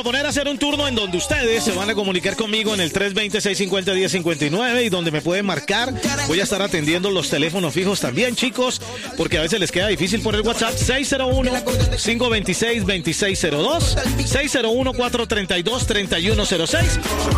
poner a hacer un turno en donde ustedes se van a comunicar conmigo en el 320-650-1059 y donde me pueden marcar. Voy a estar atendiendo los teléfonos fijos también, chicos, porque a veces les queda difícil por el WhatsApp. 601-526-2602, 601-432-3106.